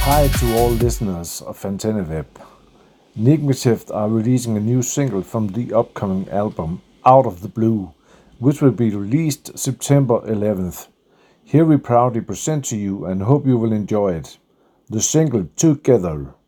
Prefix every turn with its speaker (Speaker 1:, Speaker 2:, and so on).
Speaker 1: Hi to all listeners of AntennaWeb. Negative are releasing a new single from the upcoming album Out of the Blue, which will be released September 11th. Here we proudly present to you and hope you will enjoy it. The single Together.